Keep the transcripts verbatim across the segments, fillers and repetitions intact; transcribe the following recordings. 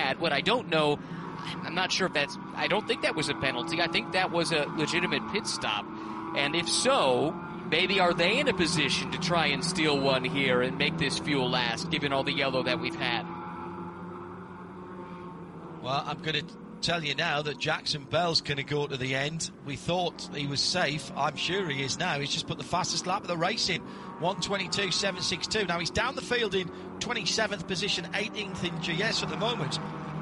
had. What I don't know, I'm not sure if that's, I don't think that was a penalty. I think that was a legitimate pit stop. And if so, maybe are they in a position to try and steal one here and make this fuel last, given all the yellow that we've had? Well, I'm going to tell you now that Jackson Bell's going to go to the end. We thought he was safe. I'm sure he is now. He's just put the fastest lap of the race in, one twenty-two seven sixty-two. Now he's down the field in twenty-seventh position, eighteenth in G S at the moment.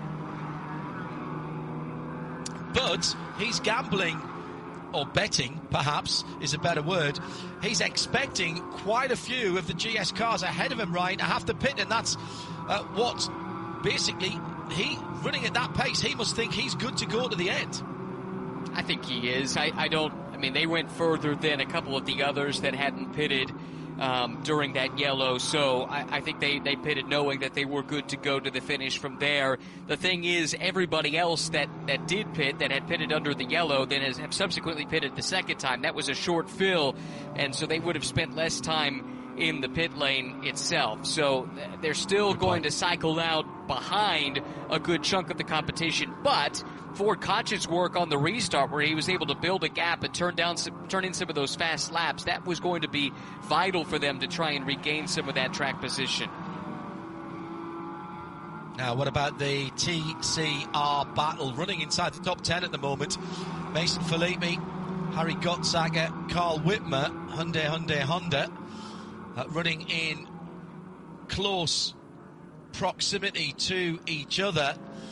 But he's gambling, or betting, perhaps, is a better word. He's expecting quite a few of the G S cars ahead of him, Ryan, to have to pit, and that's uh, what, basically, he, running at that pace, he must think he's good to go to the end. I think he is. I, I don't, I mean, they went further than a couple of the others that hadn't pitted um, during that yellow, so I, I think they, they pitted knowing that they were good to go to the finish from there. The thing is, everybody else that, that did pit, that had pitted under the yellow, then has have subsequently pitted the second time. That was a short fill, and so they would have spent less time in the pit lane itself. So they're still good going point. to cycle out behind a good chunk of the competition. But Ford Koch's work on the restart, where he was able to build a gap and turn down some, turn in some of those fast laps, that was going to be vital for them to try and regain some of that track position. Now, what about the T C R battle running inside the top ten at the moment? Mason Filippi, Harry Gottsager, Carl Whitmer, Hyundai, Hyundai, Honda, uh, running in close proximity to each other,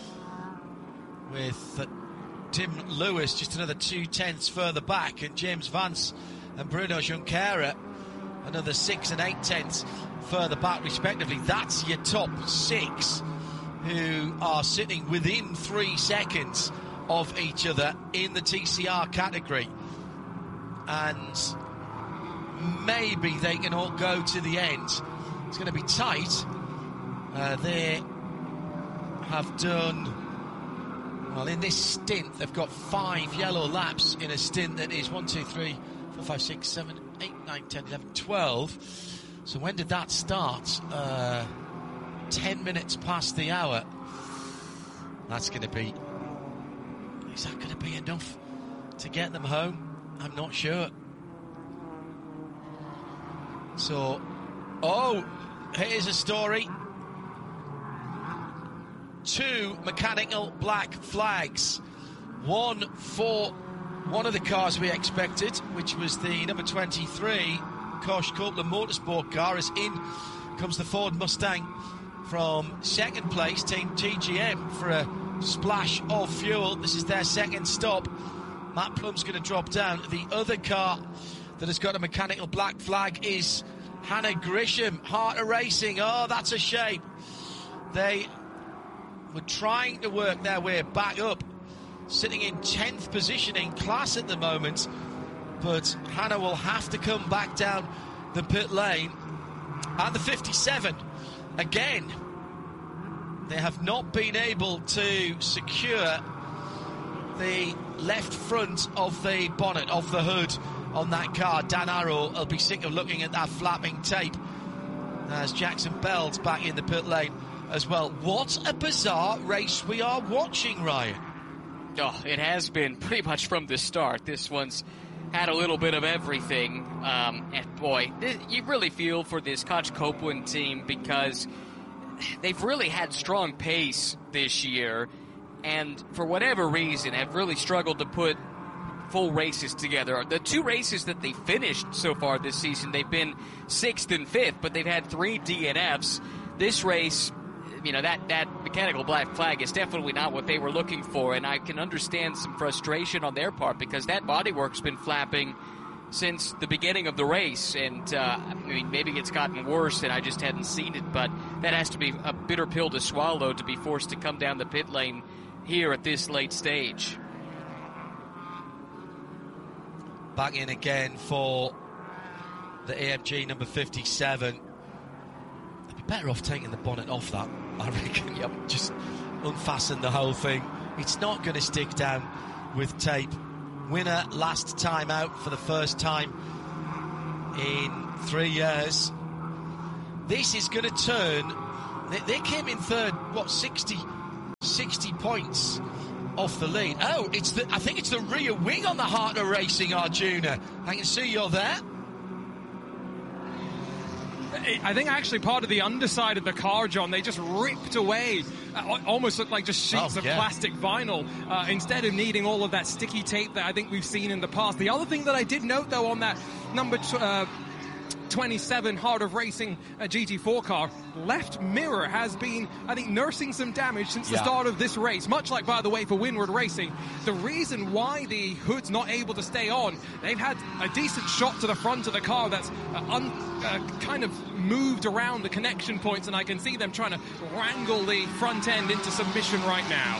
with uh, Tim Lewis just another two tenths further back, and James Vance and Bruno Junqueira another six and eight tenths further back respectively. That's your top six who are sitting within three seconds of each other in the T C R category, and maybe they can all go to the end. It's going to be tight. Uh, they have done, well, in this stint, they've got five yellow laps in a stint that is one, two, three, four, five, six, seven, eight, nine, ten, eleven, twelve. So when did that start? Uh, ten minutes past the hour. That's going to be, is that going to be enough to get them home? I'm not sure. So, oh, here's a story. Two mechanical black flags. One for one of the cars we expected, which was the number twenty-three Koch Copeland Motorsport car, as in comes the Ford Mustang from second place, Team T G M, for a splash of fuel. This is their second stop. Matt Plum's going to drop down. The other car that has got a mechanical black flag is Hannah Grisham, Heart of Racing. Oh, that's a shame. They were trying to work their way back up, sitting in tenth position in class at the moment, but Hannah will have to come back down the pit lane. And the fifty-seven, again, they have not been able to secure the left front of the bonnet, of the hood on that car. Dan Arrow will be sick of looking at that flapping tape as Jackson Bell's back in the pit lane as well. What a bizarre race we are watching, Ryan. Oh, it has been pretty much from the start. This one's had a little bit of everything. Um, and boy, you really feel for this Koch Copeland team, because they've really had strong pace this year, and for whatever reason have really struggled to put full races together. The two races that they finished so far this season, they've been sixth and fifth, but they've had three D N Fs. This race, you know, that, that mechanical black flag is definitely not what they were looking for, and I can understand some frustration on their part, because that bodywork's been flapping since the beginning of the race, and uh, I mean, maybe it's gotten worse and I just hadn't seen it, but that has to be a bitter pill to swallow, to be forced to come down the pit lane here at this late stage. Back in again for the A M G number fifty-seven. They'd be better off taking the bonnet off that, I reckon. Yep. Just unfasten the whole thing. It's not going to stick down with tape. Winner last time out for the first time in three years. This is going to turn. They, they came in third, what, sixty sixty points off the lead. Oh, it's the I think it's the rear wing on the Heart of Racing, Arjuna. I can see you're there. I think actually part of the underside of the car, John, they just ripped away, uh, almost looked like just sheets oh, of yeah. plastic vinyl, uh, instead of needing all of that sticky tape that I think we've seen in the past. The other thing that I did note, though, on that number t- uh, twenty-seven Heart of Racing uh, G T four car, left mirror has been, I think, nursing some damage since yeah. the start of this race. Much like, by the way, for Windward Racing, the reason why the hood's not able to stay on, they've had a decent shot to the front of the car that's uh, un, uh, kind of moved around the connection points, and I can see them trying to wrangle the front end into submission right now.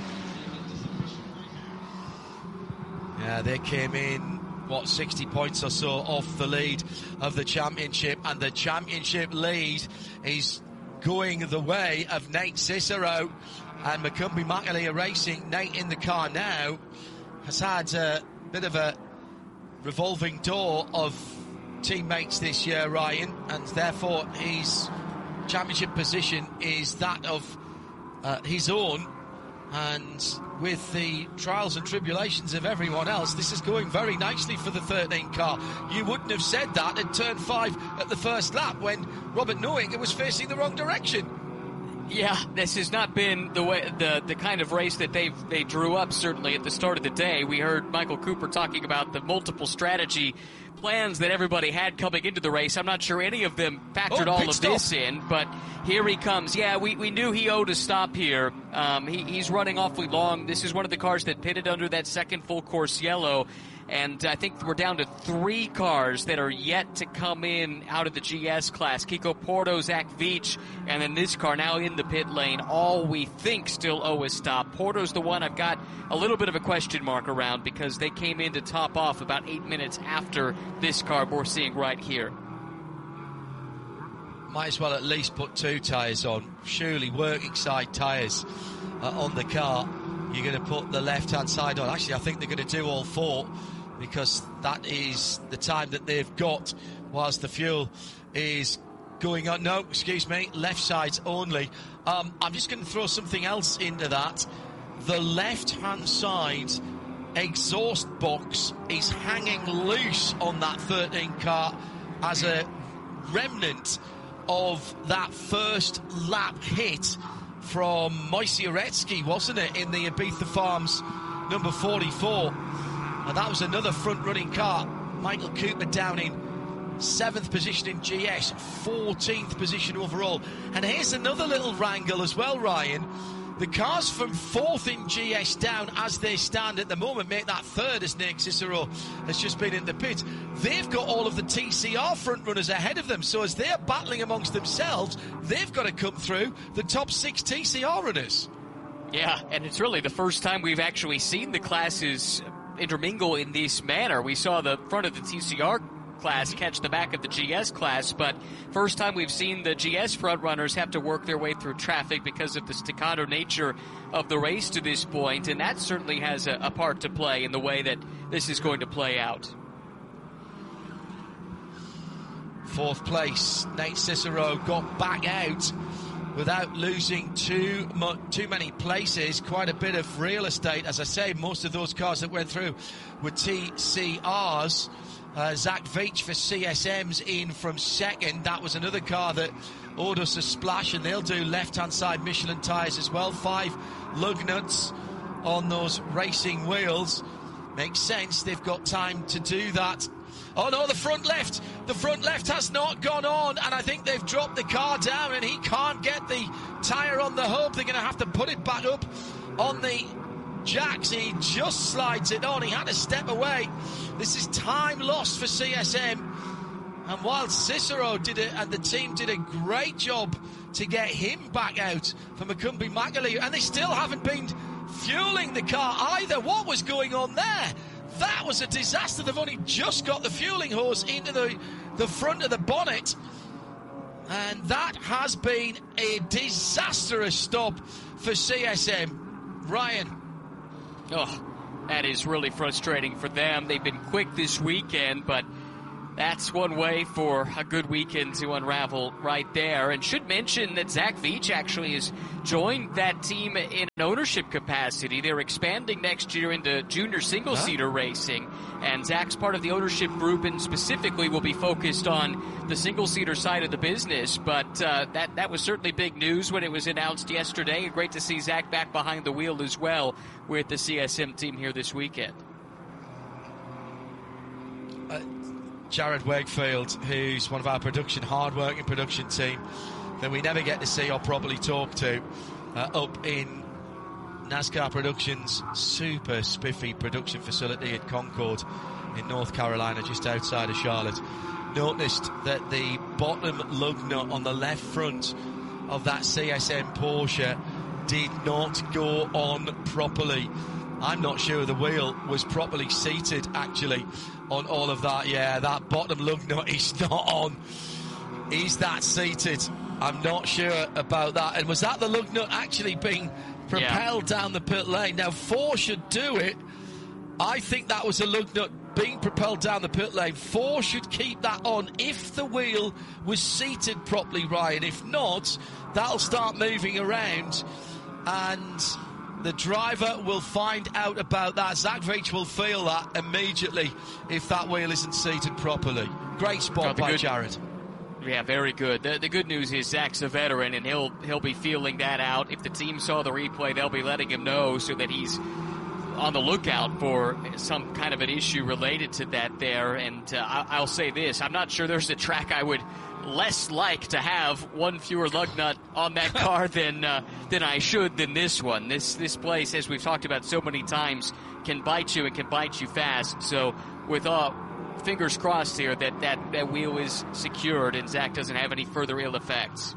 Yeah, they came in, what, sixty points or so off the lead of the championship, and the championship lead is going the way of Nate Cicero and Macumbi Makalia Racing. Nate in the car now has had a bit of a revolving door of teammates this year, Ryan, and therefore his championship position is that of uh, his own. And with the trials and tribulations of everyone else, this is going very nicely for the thirteen car. You wouldn't have said that at turn five at the first lap when Robert Nowinger was facing the wrong direction. Yeah, this has not been the way the the kind of race that they they drew up. Certainly at the start of the day, we heard Michael Cooper talking about the multiple strategy plans that everybody had coming into the race. I'm not sure any of them factored oh, all of stop. this in, but here he comes. Yeah, we, we knew he owed a stop here. Um, he, he's running awfully long. This is one of the cars that pitted under that second full course yellow, and I think we're down to three cars that are yet to come in out of the G S class. Kiko Porto, Zach Veach, and then this car now in the pit lane. All we think still owe a stop. Porto's the one I've got a little bit of a question mark around because they came in to top off about eight minutes after this car we're seeing right here. Might as well at least put two tyres on. Surely working side tyres uh, on the car. You're going to put the left-hand side on. Actually, I think they're going to do all four because that is the time that they've got whilst the fuel is going on. No, excuse me, left sides only. Um, I'm just going to throw something else into that. The left-hand side exhaust box is hanging loose on that thirteen car as a remnant of that first lap hit from Moisey Uretsky, wasn't it, in the Ibiza Farms number forty-four. And that was another front-running car. Michael Cooper down in seventh position in G S, fourteenth position overall. And here's another little wrangle as well, Ryan. The cars from fourth in G S down as they stand at the moment make that third as Nick Cicero has just been in the pit. They've got all of the T C R front runners ahead of them, so as they're battling amongst themselves, they've got to come through the top six T C R runners. Yeah, and it's really the first time we've actually seen the classes intermingle in this manner. We saw the front of the T C R class catch the back of the G S class, but first time we've seen the G S front runners have to work their way through traffic because of the staccato nature of the race to this point, and that certainly has a, a part to play in the way that this is going to play out. Fourth place, Nate Cicero got back out without losing too much, too many places. Quite a bit of real estate. As I say, most of those cars that went through were T C Rs. Uh, Zach Veach for C S Ms in from second. That was another car that owed us a splash, and they'll do left-hand side Michelin tyres as well. Five lug nuts on those racing wheels. Makes sense. They've got time to do that. Oh no, the front left. The front left has not gone on, and I think they've dropped the car down, and he can't get the tyre on the hub. They're going to have to put it back up on the jacks. He just slides it on. He had to step away. This is time lost for C S M. And while Cicero did it, and the team did a great job to get him back out for Macumbi Makalia, and they still haven't been fueling the car either. What was going on there? That was a disaster. They've only just got the fueling hose into the, the front of the bonnet. And that has been a disastrous stop for C S M. Ryan. Oh, that is really frustrating for them. They've been quick this weekend, but that's one way for a good weekend to unravel right there. And should mention that Zach Veach actually has joined that team in an ownership capacity. They're expanding next year into junior single-seater huh? racing. And Zach's part of the ownership group and specifically will be focused on the single-seater side of the business. But uh, that, that was certainly big news when it was announced yesterday. Great to see Zach back behind the wheel as well with the C S M team here this weekend. Uh, Jared Wakefield, who's one of our production, hard-working production team that we never get to see or properly talk to, uh, up in NASCAR Productions' super spiffy production facility at Concord in North Carolina, just outside of Charlotte, noticed that the bottom lug nut on the left front of that C S M Porsche did not go on properly. I'm not sure the wheel was properly seated, actually, on all of that. Yeah, that bottom lug nut is not on. Is that seated? I'm not sure about that. And was that the lug nut actually being propelled yeah. down the pit lane? Now, four should do it. I think that was a lug nut being propelled down the pit lane. Four should keep that on if the wheel was seated properly, Ryan. If not, that'll start moving around, and the driver will find out about that. Zach Veach will feel that immediately if that wheel isn't seated properly. Great spot by good, Jared. Yeah, very good. The, the good news is Zach's a veteran, and he'll he'll be feeling that out. If the team saw the replay, they'll be letting him know so that he's on the lookout for some kind of an issue related to that there. And uh, I, I'll say this, I'm not sure there's a track I would less like to have one fewer lug nut on that car than uh, than I should than this one. This this place, as we've talked about so many times, can bite you and can bite you fast. So with uh, fingers crossed here that, that that wheel is secured and Zach doesn't have any further ill effects.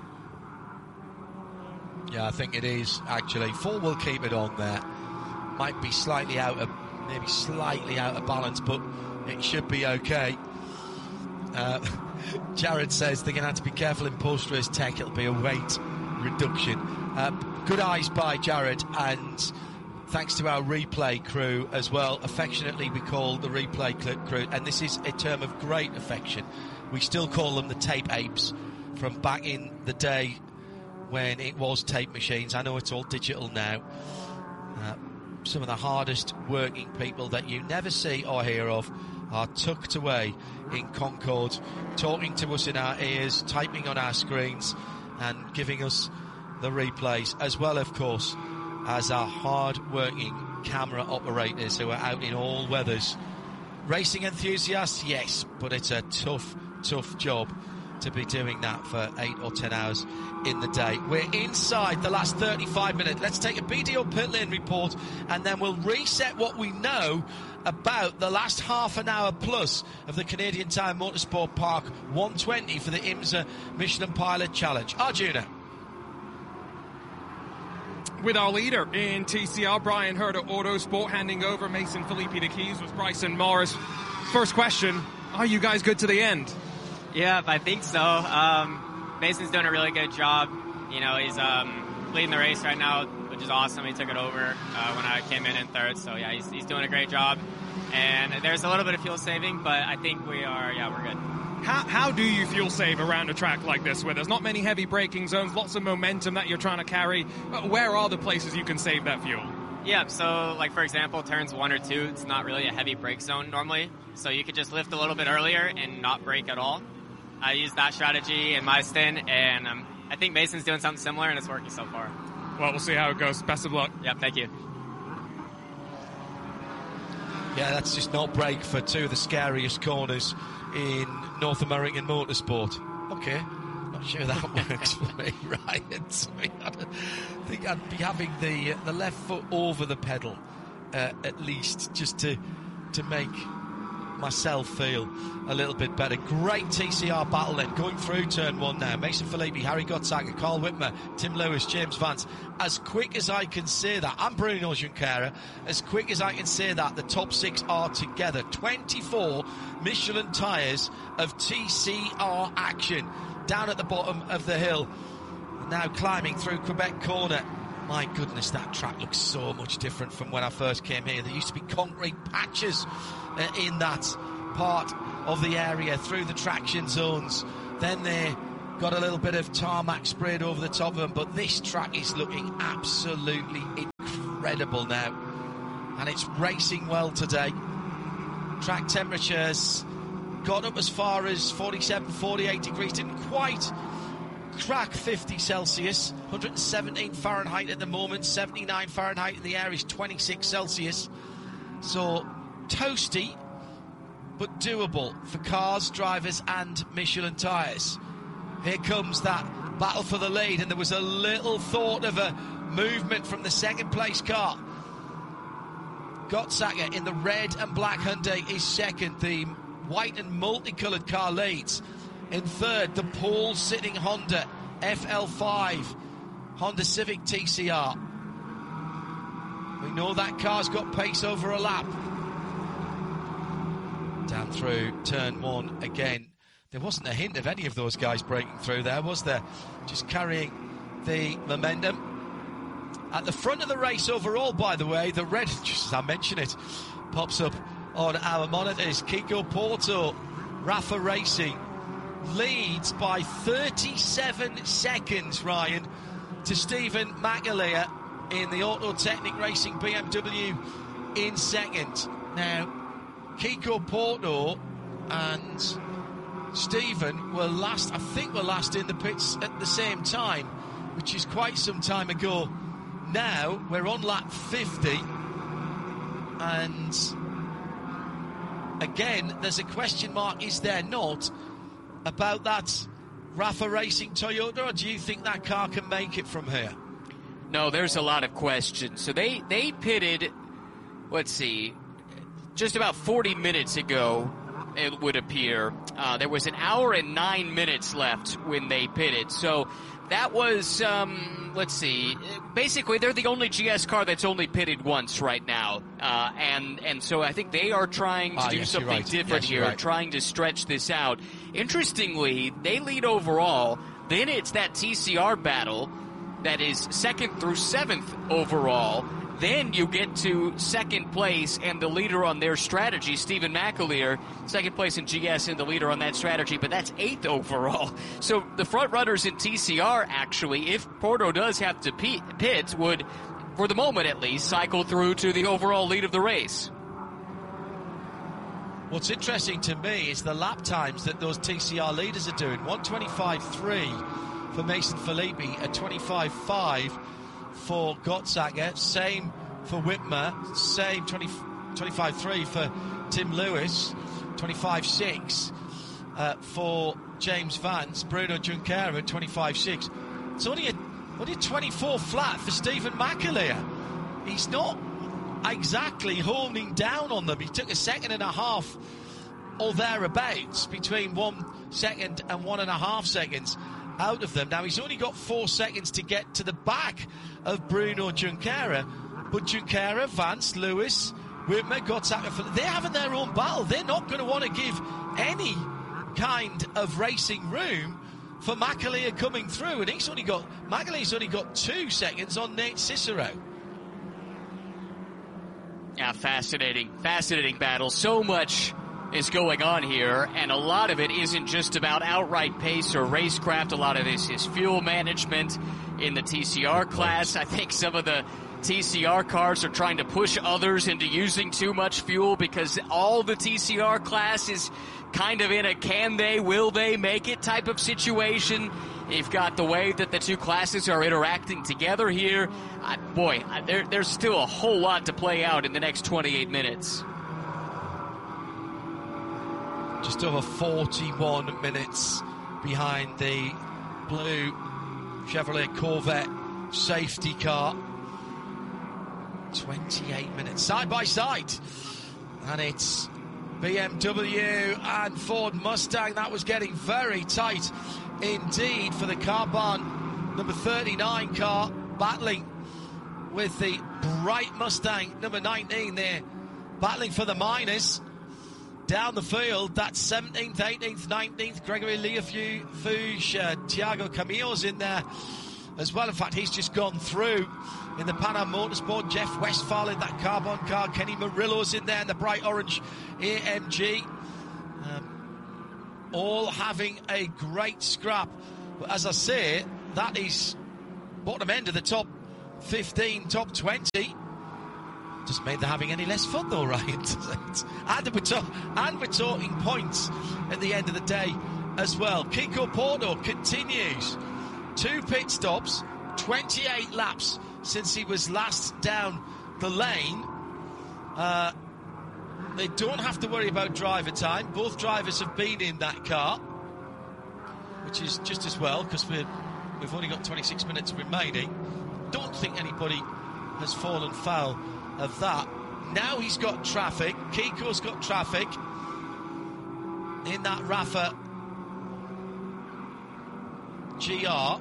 Yeah, I think it is, actually. Four will keep it on there. Might be slightly out of, maybe slightly out of balance, but it should be okay. Uh, Jared says they're going to have to be careful in post-race tech. It'll be a weight reduction. Uh, good eyes by Jared, and thanks to our replay crew as well. Affectionately, we call the replay crew, and this is a term of great affection. We still call them the tape apes from back in the day when it was tape machines. I know it's all digital now. Uh, some of the hardest working people that you never see or hear of are tucked away in Concord, talking to us in our ears, typing on our screens, and giving us the replays, as well, of course, as our hard-working camera operators who are out in all weathers. Racing enthusiasts, yes, but it's a tough, tough job to be doing that for eight or ten hours in the day. We're inside the last thirty-five minutes. Let's take a B D O pit lane report, and then we'll reset what we know about the last half an hour plus of the Canadian Tire Motorsport Park one twenty for the IMSA Michelin Pilot Challenge. Arjuna. With our leader in T C R, Brian Hurd at Autosport, handing over Mason Filippi the keys with Bryson Morris. First question, are you guys good to the end? Yeah, I think so. Um, Mason's doing a really good job. You know, he's um, leading the race right now, which is awesome. He took it over uh, when I came in in third. So, yeah, he's, he's doing a great job. And there's a little bit of fuel saving, but I think we are, yeah, we're good. How, how do you fuel save around a track like this where there's not many heavy braking zones, lots of momentum that you're trying to carry? Where are the places you can save that fuel? Yeah, so like for example, turns one or two, it's not really a heavy brake zone normally. So you could just lift a little bit earlier and not brake at all. I used that strategy in my stint, and um, I think Mason's doing something similar, and it's working so far. Well, we'll see how it goes. Best of luck. Yep, thank you. Yeah, that's just not brake for two of the scariest corners in North American motorsport. Okay, not sure that works for me, Ryan. I think I'd be having the uh, the left foot over the pedal uh, at least, just to to make myself feel a little bit better. Great T C R battle then, going through turn one now. Mason Filippi, Harry Gottsager, Carl Whitmer, Tim Lewis, James Vance. As quick as I can say that, and Bruno Junqueira, as quick as I can say that, the top six are together. twenty-four Michelin tyres of T C R action down at the bottom of the hill. Now climbing through Quebec Corner. My goodness, that track looks so much different from when I first came here. There used to be concrete patches uh, in that part of the area through the traction zones. Then they got a little bit of tarmac sprayed over the top of them, but this track is looking absolutely incredible now, and it's racing well today. Track temperatures got up as far as forty-seven, forty-eight degrees, didn't quite crack fifty Celsius, one hundred seventeen Fahrenheit at the moment, seventy-nine Fahrenheit in the air is twenty-six Celsius. So toasty, but doable for cars, drivers and Michelin tyres. Here comes that battle for the lead, and there was a little thought of a movement from the second place car. Gottsaka in the red and black Hyundai is second. The white and multicoloured car leads. In third, the pole sitting Honda F L five, Honda Civic T C R. We know that car's got pace over a lap. Down through turn one again. There wasn't a hint of any of those guys breaking through there, was there? Just carrying the momentum. At the front of the race overall, by the way, the red, just as I mention it, pops up on our monitors. Kiko Porto, Rafa Racing, leads by thirty-seven seconds, Ryan, to Stephen McAleer in the Auto Technic Racing B M W in second. Now, Kiko Porto and Stephen were last, I think were last in the pits at the same time, which is quite some time ago. Now, we're on lap fifty, and again, there's a question mark, is there not, about that Rafa Racing Toyota, or do you think that car can make it from here? No, there's a lot of questions. So they, they pitted, let's see, just about forty minutes ago, it would appear. Uh, there was an hour and nine minutes left when they pitted. So that was, um, let's see, basically they're the only G S car that's only pitted once right now. Uh, and, and so I think they are trying to ah, do yes, something right. different yes, here, right. trying to stretch this out. Interestingly, they lead overall. Then it's that T C R battle that is second through seventh overall. Then you get to second place and the leader on their strategy, Stephen McAleer, second place in G S and the leader on that strategy, but that's eighth overall. So the front runners in T C R, actually, if Porto does have to pit, would, for the moment at least, cycle through to the overall lead of the race. What's interesting to me is the lap times that those T C R leaders are doing. one twenty-five three for Mason Filippi, a twenty-five five for Gottsaka, same for Whitmer, same twenty-five three for Tim Lewis, twenty-five six uh, for James Vance, Bruno Junqueira, twenty-five six. It's only a, only a twenty-four flat for Stephen McAleer. He's not exactly honing down on them. He took a second and a half or thereabouts, between one second and one and a half seconds out of them. Now, he's only got four seconds to get to the back of Bruno Junqueira, but Junqueira, Vance, Lewis, Whitmer, Gottsaka, they're having their own battle. They're not going to want to give any kind of racing room for McAleer coming through, and he's only got McAleer's only got two seconds on Nate Cicero. Yeah, fascinating, fascinating battle. So much is going on here, and a lot of it isn't just about outright pace or racecraft. A lot of this is fuel management in the T C R class. I think some of the T C R cars are trying to push others into using too much fuel because all the T C R class is kind of in a can they, will they make it type of situation. You've got the way that the two classes are interacting together here. Uh, boy, uh, there, there's still a whole lot to play out in the next twenty-eight minutes. Just over forty-one minutes behind the blue Chevrolet Corvette safety car. twenty-eight minutes side by side. And it's B M W and Ford Mustang. That was getting very tight indeed for the Carbon number thirty-nine car, battling with the bright Mustang number nineteen there, battling for the minors. Down the field, that's seventeenth, eighteenth, nineteenth. Gregory Leofouge, uh, Thiago Camillo's in there as well. In fact, he's just gone through in the Pan Am Motorsport. Jeff Westphal in that Carbon car. Kenny Murillo's in there in the bright orange A M G. Um, all having a great scrap. But as I say, that is bottom end of the top fifteen, top twenty. Just made them having any less fun though, Ryan. and, we're talk- and we're talking points at the end of the day as well. Kiko Porto continues. Two pit stops, twenty-eight laps since he was last down the lane. Uh, they don't have to worry about driver time. Both drivers have been in that car, which is just as well, because we're, we've only got twenty-six minutes remaining. Don't think anybody has fallen foul of that. Now he's got traffic. Kiko's got traffic in that Rafa G R.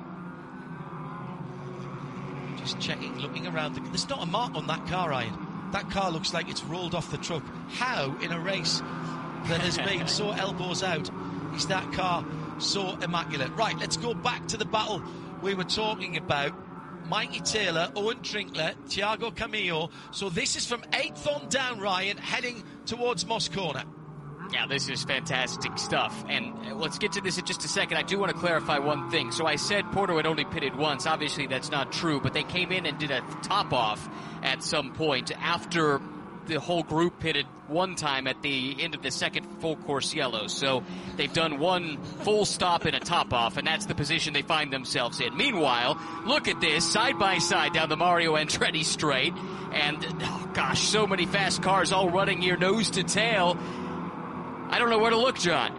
Just checking, looking around. The, there's not a mark on that car, Ryan. That car looks like it's rolled off the truck. How, in a race that has been so elbows out, is that car so immaculate? Right, let's go back to the battle we were talking about. Mikey Taylor, Owen Trinkler, Thiago Camillo. So this is from eighth on down, Ryan, heading towards Moscona. Yeah, this is fantastic stuff. And let's get to this in just a second. I do want to clarify one thing. So I said Porto had only pitted once. Obviously, that's not true, but they came in and did a top-off at some point after the whole group pitted one time at the end of the second full course yellow. So they've done one full stop and a top off, and that's the position they find themselves in. Meanwhile, look at this, side by side down the Mario Andretti straight, and oh gosh, so many fast cars all running here nose to tail. I don't know where to look, John.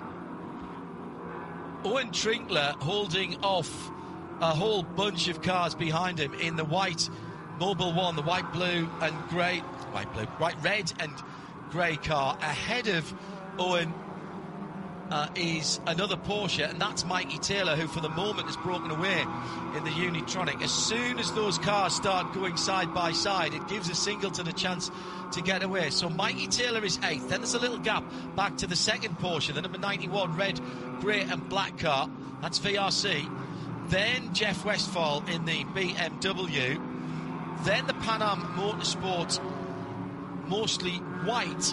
Owen Trinkler holding off a whole bunch of cars behind him in the white Mobil one, the white, blue and grey, white, blue, white, red and grey car. Ahead of Owen uh, is another Porsche, and that's Mikey Taylor, who for the moment has broken away in the Unitronic. As soon as those cars start going side by side, it gives a Singleton a chance to get away. So Mikey Taylor is eighth. Then there's a little gap back to the second Porsche, the number ninety-one red, grey and black car. That's V R C. Then Jeff Westphal in the B M W. Then the Pan Am Motorsport, mostly white,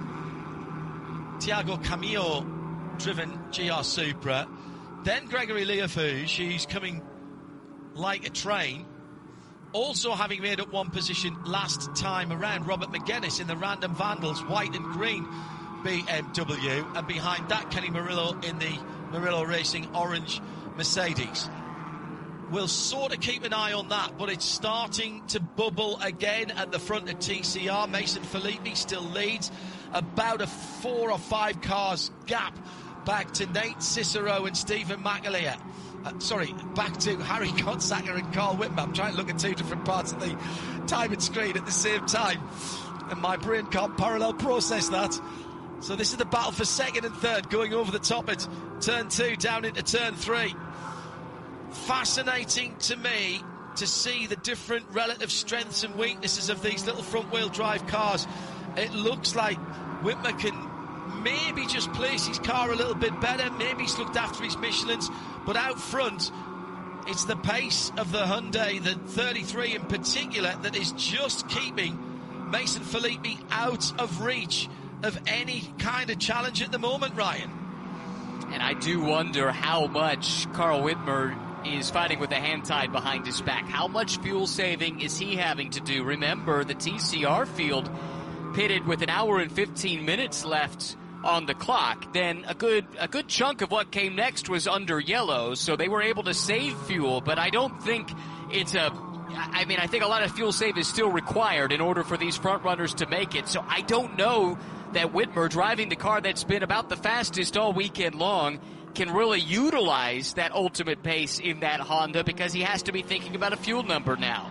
Thiago Camillo driven G R Supra. Then Gregory Leofouge, who's coming like a train, also having made up one position last time around. Robert McGuinness in the Random Vandals white and green B M W, and behind that Kenny Murillo in the Murillo Racing orange Mercedes. We'll sort of keep an eye on that, but it's starting to bubble again at the front of T C R. Mason Filippi still leads, about a four or five cars gap back to Nate Cicero and Stephen McAleer. Uh, sorry, back to Harry Kotsacker and Carl Whitmer. I'm trying to look at two different parts of the timing screen at the same time, and my brain can't parallel process that. So this is the battle for second and third, going over the top at turn two, down into turn three. Fascinating to me to see the different relative strengths and weaknesses of these little front-wheel drive cars. It looks like Whitmer can maybe just place his car a little bit better. Maybe he's looked after his Michelins, but out front, it's the pace of the Hyundai, the thirty-three in particular, that is just keeping Mason Filippi out of reach of any kind of challenge at the moment, Ryan. And I do wonder how much Carl Whitmer is fighting with a hand tied behind his back. How much fuel saving is he having to do? Remember, the T C R field pitted with an hour and fifteen minutes left on the clock. Then a good a good chunk of what came next was under yellow, so they were able to save fuel, but I don't think it's a I mean, I think a lot of fuel save is still required in order for these front runners to make it. So I don't know that Whitmer, driving the car that's been about the fastest all weekend long, can really utilize that ultimate pace in that Honda, because he has to be thinking about a fuel number now.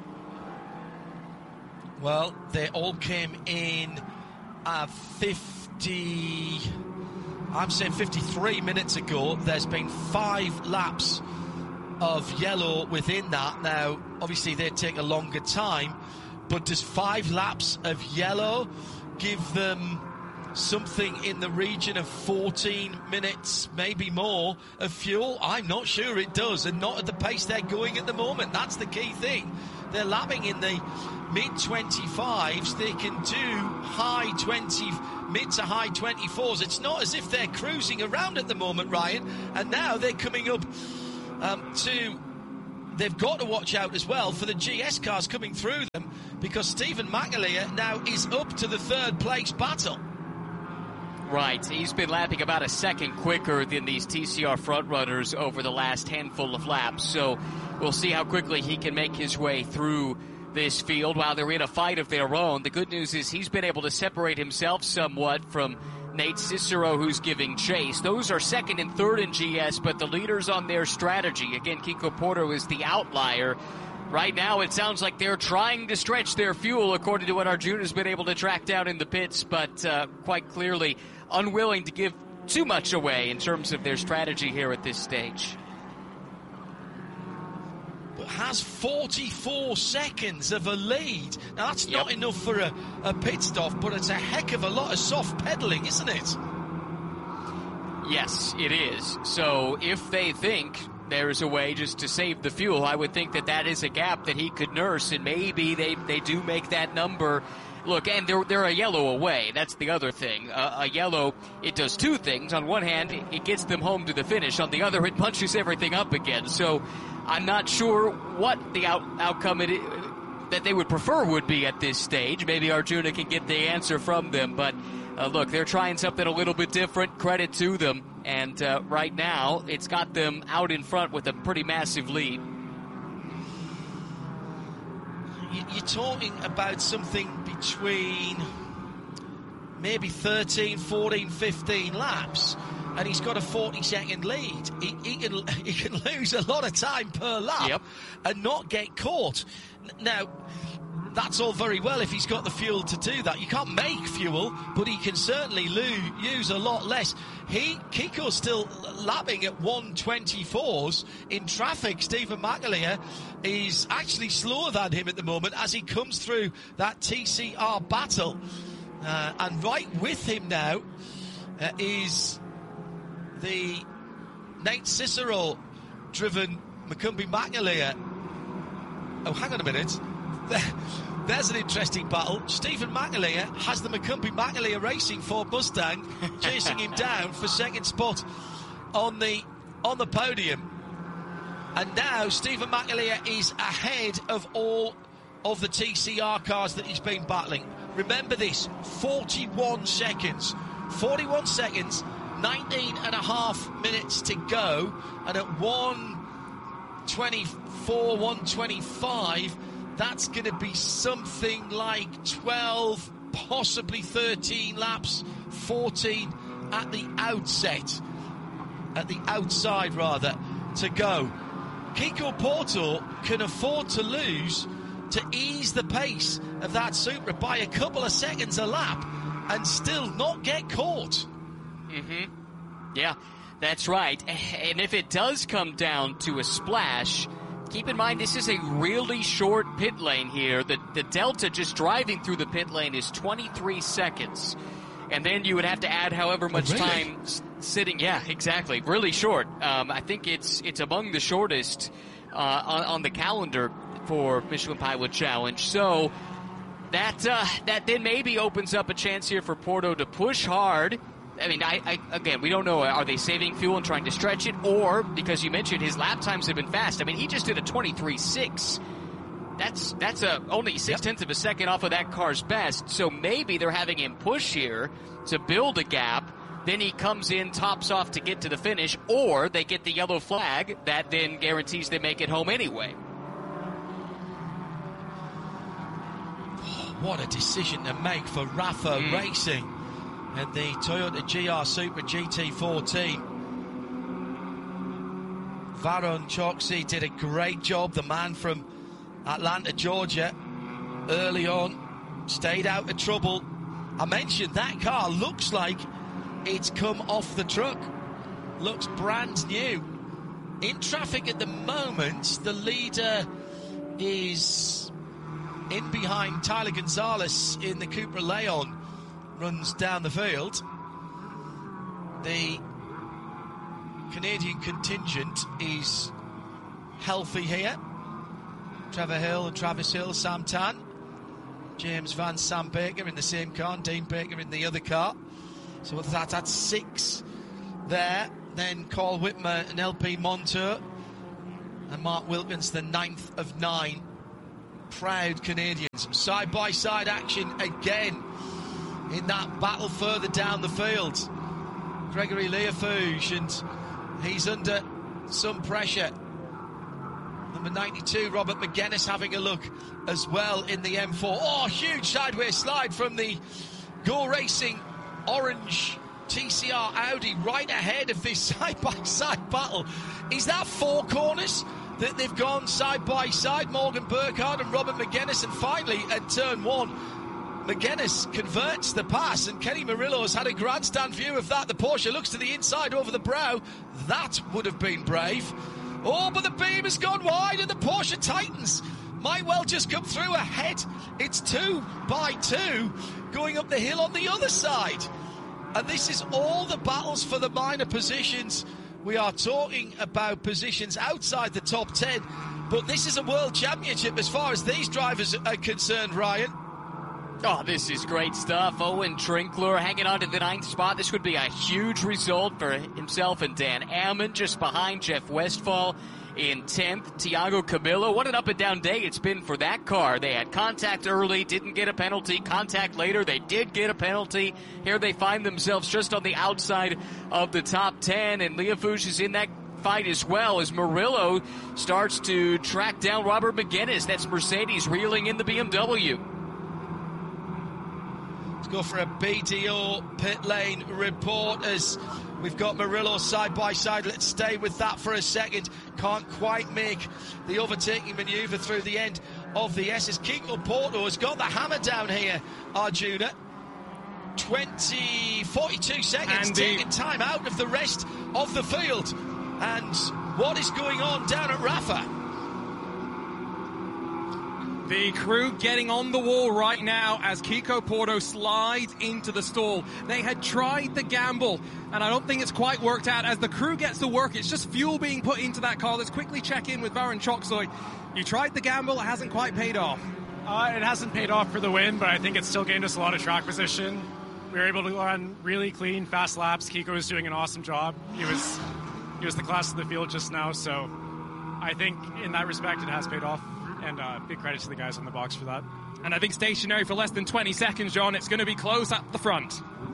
Well, they all came in uh, fifty, I'm saying fifty-three minutes ago. There's been five laps of yellow within that. Now, obviously, they take a longer time, but does five laps of yellow give them something in the region of fourteen minutes, maybe more, of fuel? I'm not sure it does, and not at the pace they're going at the moment. That's the key thing. they're lapping in the mid twenty-fives. They can do high twenty, mid to high twenty-fours. It's not as if they're cruising around at the moment, Ryan. And now they're coming up um, to... They've got to watch out as well for the G S cars coming through them, because Stephen McAleer now is up to the third place battle. Right, he's been lapping about a second quicker than these T C R frontrunners over the last handful of laps, so we'll see how quickly he can make his way through this field while they're in a fight of their own. The good news is he's been able to separate himself somewhat from Nate Cicero, who's giving chase. Those are second and third in G S, but the leaders on their strategy. Again, Kiko Porto is the outlier. Right now, it sounds like they're trying to stretch their fuel, according to what Arjuna's been able to track down in the pits, but uh, quite clearly unwilling to give too much away in terms of their strategy here at this stage. But has forty-four seconds of a lead. Now, that's yep. not enough for a, a pit stop, but it's a heck of a lot of soft pedaling, isn't it? Yes, it is. So if they think there's a way just to save the fuel, I would think that that is a gap that he could nurse, and maybe they, they do make that number. Look, and they're, they're a yellow away. That's the other thing. Uh, a yellow, it does two things. On one hand, it gets them home to the finish. On the other, it punches everything up again. So I'm not sure what the out, outcome it, that they would prefer would be at this stage. Maybe Arjuna can get the answer from them. But uh, look, they're trying something a little bit different. Credit to them. And uh, right now, it's got them out in front with a pretty massive lead. You're talking about something between maybe thirteen, fourteen, fifteen laps, and he's got a forty second lead. He, he can he can lose a lot of time per lap yep. and not get caught. Now, that's all very well if he's got the fuel to do that. You can't make fuel, but he can certainly lose, use a lot less. He Kiko's still lapping at one twenty-fours in traffic. Stephen McAleer is actually slower than him at the moment as he comes through that T C R battle. Uh, and right with him now uh, is the Nate Cicero driven Macumbi McAleer. Oh, hang on a minute. There's an interesting battle. Stephen McAleer has the Macumbi McAleer Racing Ford Mustang chasing him down for second spot on the on the podium. And now Stephen McAleer is ahead of all of the T C R cars that he's been battling. Remember this, forty-one seconds. forty-one seconds, nineteen and a half minutes to go. And at one twenty-four, one twenty-five, that's going to be something like twelve, possibly thirteen laps, fourteen at the outset, at the outside rather, to go. Kiko Porto can afford to lose to ease the pace of that Supra by a couple of seconds a lap and still not get caught. Mm-hmm. Yeah, that's right. And if it does come down to a splash, keep in mind, this is a really short pit lane here. The, the delta just driving through the pit lane is twenty-three seconds. And then you would have to add however much oh, really? time sitting. Yeah, exactly. Really short. Um, I think it's it's among the shortest uh, on, on the calendar for Michelin Pilot Challenge. So that uh, that then maybe opens up a chance here for Porto to push hard. I mean, I, I again, we don't know. Are they saving fuel and trying to stretch it? Or, because you mentioned his lap times have been fast. I mean, he just did a twenty-three six. That's that's a, only six-tenths of a second off of that car's best. So maybe they're having him push here to build a gap. Then he comes in, tops off to get to the finish. Or they get the yellow flag that then guarantees they make it home anyway. What a decision to make for Rafa mm. Racing and the Toyota G R Supra G T fourteen. Varun Choksi did a great job, the man from Atlanta, Georgia, early on, stayed out of trouble. I mentioned that car looks like it's come off the truck, looks brand new. In traffic at the moment, the leader is in behind Tyler Gonzalez in the Cupra Leon, runs down the field. The Canadian contingent is healthy here. Trevor Hill and Travis Hill, Sam Tan, James Vance, Sam Baker in the same car, and Dean Baker in the other car. So that, that's six there. Then Carl Whitmer and L P Montour, and Mark Wilkins, the ninth of nine. Proud Canadians. Side-by-side action again in that battle further down the field. Gregory Leafouge, and he's under some pressure. Number ninety-two, Robert McGuinness, having a look as well in the M four. Oh, huge sideways slide from the Go Racing orange T C R Audi right ahead of this side-by-side battle. Is that four corners that they've gone side-by-side? Morgan Burkhardt and Robert McGuinness, and finally at turn one, McGuinness converts the pass, and Kenny Murillo has had a grandstand view of that. The Porsche looks to the inside over the brow. That would have been brave. Oh, but the beam has gone wide, and the Porsche Titans might well just come through ahead. It's two by two going up the hill on the other side. And this is all the battles for the minor positions. We are talking about positions outside the top ten, but this is a world championship as far as these drivers are concerned, Ryan. Oh, this is great stuff. Owen Trinkler hanging on to the ninth spot. This would be a huge result for himself and Dan Ammon, just behind Jeff Westphal in tenth. Thiago Camilo, what an up and down day it's been for that car. They had contact early, didn't get a penalty. Contact later, they did get a penalty. Here they find themselves just on the outside of the top ten, and Leafouge is in that fight as well as Murillo starts to track down Robert McGuinness. That's Mercedes reeling in the B M W. Let's go for a B D O pit lane report as we've got Murillo side by side. Let's stay with that for a second. Can't quite make the overtaking manoeuvre through the end of the S. As Kiko Porto has got the hammer down here, Arjuna. twenty, forty-two seconds, and taking time out of the rest of the field. And what is going on down at Rafa? The crew getting on the wall right now as Kiko Porto slides into the stall. They had tried the gamble, and I don't think it's quite worked out. As the crew gets to work, it's just fuel being put into that car. Let's quickly check in with Varun Choksoy. You tried the gamble, it hasn't quite paid off. Uh, it hasn't paid off for the win, but I think it's still gained us a lot of track position. We were able to run really clean, fast laps. Kiko was doing an awesome job. He was, he was the class of the field just now, so I think in that respect it has paid off. And uh, big credit to the guys on the box for that. And I think stationary for less than twenty seconds, John. It's going to be close at the front.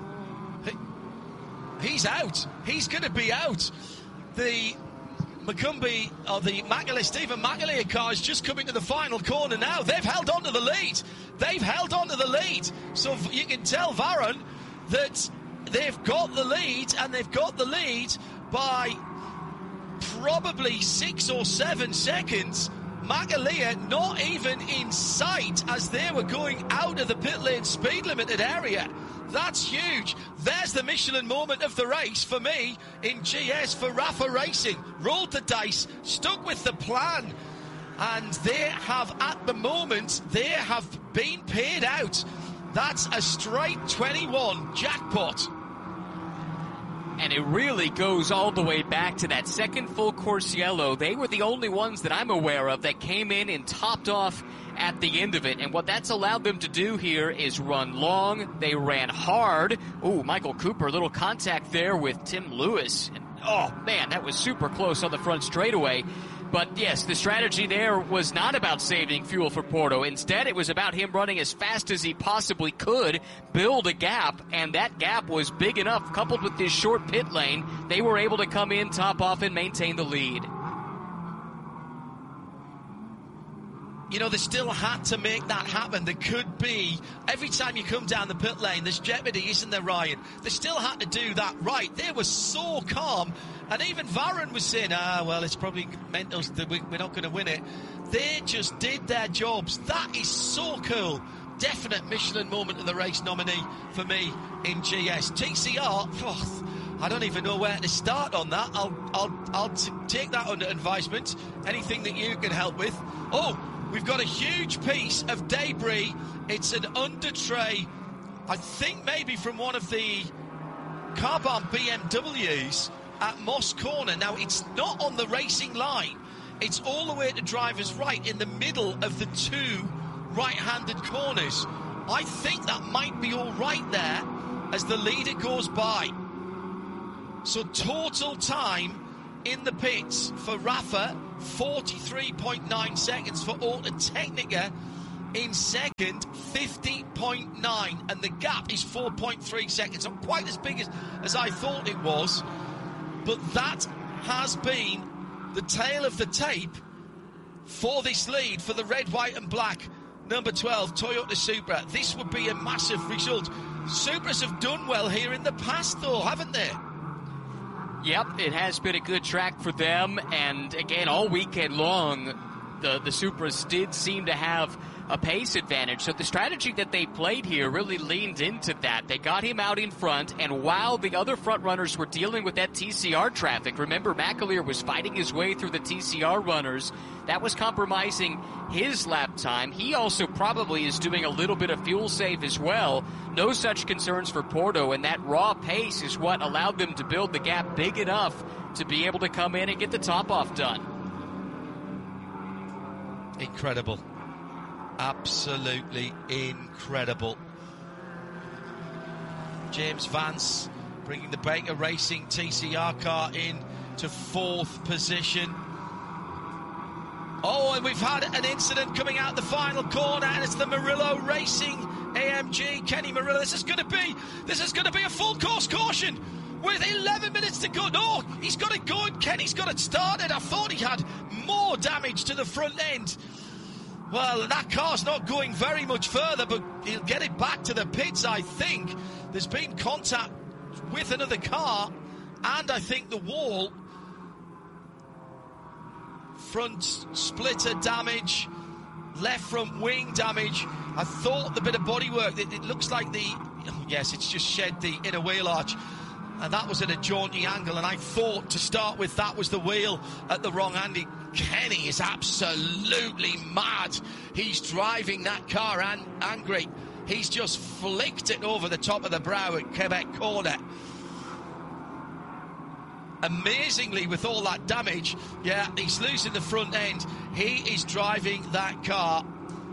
He, he's out. He's going to be out. The Macumbi, or the Macaulay, Stephen Macaulay car is just coming to the final corner now. They've held on to the lead. They've held on to the lead. So you can tell Varun that they've got the lead, and they've got the lead by probably six or seven seconds. Macaulay not even in sight as they were going out of the pit lane speed limited area. That's huge. There's the Michelin moment of the race for me in G S for Rafa Racing. Rolled the dice, stuck with the plan, and they have, at the moment, they have been paid out. That's a straight twenty-one jackpot. And it really goes all the way back to that second full course yellow. They were the only ones that I'm aware of that came in and topped off at the end of it. And what that's allowed them to do here is run long. They ran hard. Ooh, Michael Cooper, a little contact there with Tim Lewis. And, oh, man, that was super close on the front straightaway. But, yes, the strategy there was not about saving fuel for Porto. Instead, it was about him running as fast as he possibly could, build a gap, and that gap was big enough. Coupled with this short pit lane, they were able to come in, top off, and maintain the lead. You know, they still had to make that happen. There could be, every time you come down the pit lane, there's jeopardy, isn't there, Ryan? They still had to do that right. They were so calm. And even Varun was saying, ah, well, it's probably mental that we're not going to win it. They just did their jobs. That is so cool. Definite Michelin moment of the race nominee for me in G S. T C R, oh, I don't even know where to start on that. I'll, I'll, I'll t- take that under advisement. Anything that you can help with. Oh, we've got a huge piece of debris. It's an under tray, I think maybe from one of the Carbon B M Ws at Moss Corner. Now, it's not on the racing line. It's all the way to driver's right in the middle of the two right-handed corners. I think that might be all right there as the leader goes by. So total time in the pits for Rafa, forty-three point nine seconds. For Autotechnica in second, fifty point nine, and the gap is four point three seconds. Not quite as big as, as I thought it was, but that has been the tail of the tape for this lead for the red, white and black number twelve Toyota Supra. This would be a massive result. Supras have done well here in the past though, haven't they? Yep, it has been a good track for them, and again, all weekend long, the, the Supras did seem to have a pace advantage. So the strategy that they played here really leaned into that. They got him out in front, and while the other front runners were dealing with that T C R traffic, remember McAleer was fighting his way through the T C R runners. That was compromising his lap time. He also probably is doing a little bit of fuel save as well. No such concerns for Porto, and that raw pace is what allowed them to build the gap big enough to be able to come in and get the top off done. Incredible. Absolutely incredible. James Vance bringing the Baker Racing T C R car in to fourth position. Oh, and we've had an incident coming out the final corner, and it's the Murillo Racing A M G. Kenny Murillo. This is going to be, this is going to be a full course caution with eleven minutes to go. No, he's got it going. Kenny's got it started. I thought he had more damage to the front end. Well, that car's not going very much further, but he'll get it back to the pits, I think. There's been contact with another car, and I think the wall. Front splitter damage, left front wing damage. I thought the bit of bodywork, it, it looks like the, oh yes, it's just shed the inner wheel arch. And that was at a jaunty angle, and I thought to start with that was the wheel at the wrong angle. Kenny is absolutely mad. He's driving that car an- angry. He's just flicked it over the top of the brow at Quebec corner. Amazingly, with all that damage, yeah, he's losing the front end. He is driving that car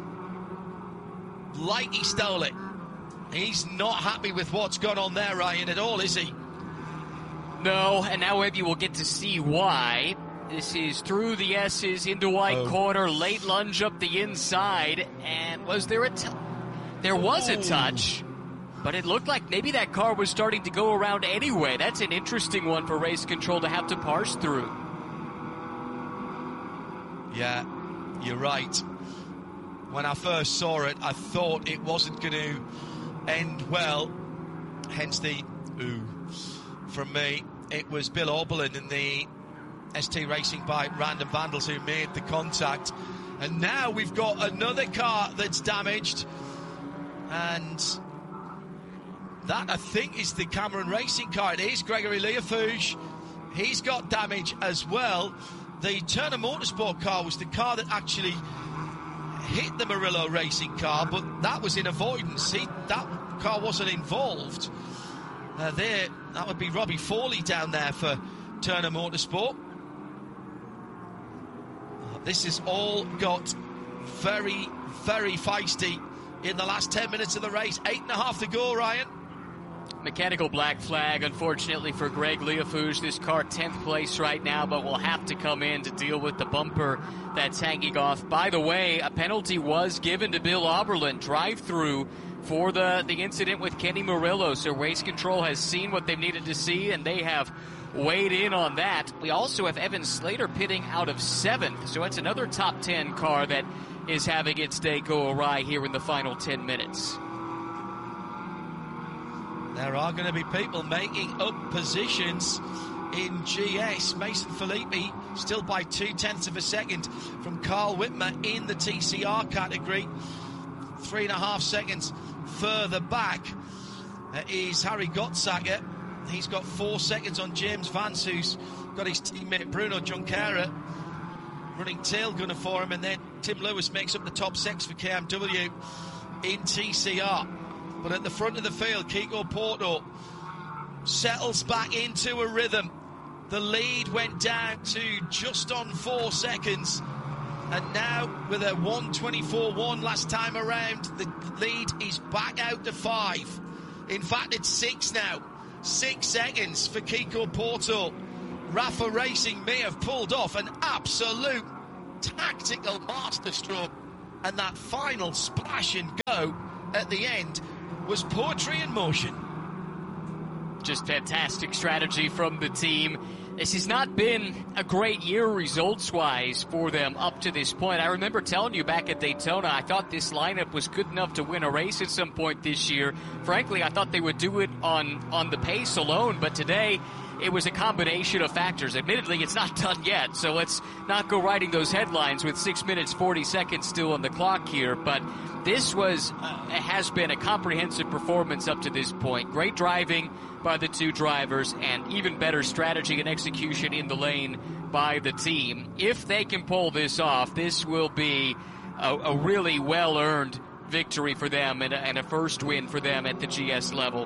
like he stole it. He's not happy with what's gone on there, Ryan, at all, is he? No, and now maybe we'll get to see why. This is through the S's into white oh. corner, late lunge up the inside, and was there a t- there was a touch, but it looked like maybe that car was starting to go around anyway. That's an interesting one for race control to have to parse through. Yeah, you're right. When I first saw it, I thought it wasn't going to end well, hence the ooh from me. It was Bill Oberlin in the S T Racing by Random Vandals who made the contact, and now we've got another car that's damaged, and that I think is the Cameron Racing car. It is Gregory Leofouge. He's got damage as well. The Turner Motorsport car was the car that actually hit the Murillo Racing car, but that was in avoidance. He, that car wasn't involved. Uh, there, that would be Robbie Foley down there for Turner Motorsport. This has all got very, very feisty in the last ten minutes of the race. Eight and a half to go, Ryan. Mechanical black flag, unfortunately, for Greg Leofouge. This car tenth place right now, but will have to come in to deal with the bumper that's hanging off. By the way, a penalty was given to Bill Oberlin, drive-through, for the, the incident with Kenny Murillo. So race control has seen what they've needed to see, and they have weighed in on that. We also have Evan Slater pitting out of seventh, so it's another top ten car that is having its day go awry here in the final ten minutes. There are going to be people making up positions in G S. Mason Filippi still by two-tenths of a second from Carl Whitmer in the T C R category. Three and a half seconds further back uh, is Harry Gottsacker. He's got four seconds on James Vance, who's got his teammate Bruno Junqueira running tail gunner for him, and then Tim Lewis makes up the top six for K M W in T C R. But at the front of the field, Kiko Porto settles back into a rhythm The lead went down to just on four seconds. And now, with a one twenty-four one last time around, the lead is back out to five. In fact, it's six now. Six seconds for Kiko Porto. Rafa Racing may have pulled off an absolute tactical masterstroke. And that final splash and go at the end was poetry in motion. Just fantastic strategy from the team. This has not been a great year results-wise for them up to this point. I remember telling you back at Daytona, I thought this lineup was good enough to win a race at some point this year. Frankly, I thought they would do it on, on the pace alone, but today it was a combination of factors. Admittedly, it's not done yet, so let's not go writing those headlines with six minutes, forty seconds still on the clock here, but this was, uh, has been a comprehensive performance up to this point. Great driving by the two drivers, and even better strategy and execution in the lane by the team. If they can pull this off, this will be a, a really well-earned victory for them and a, and a first win for them at the G S level.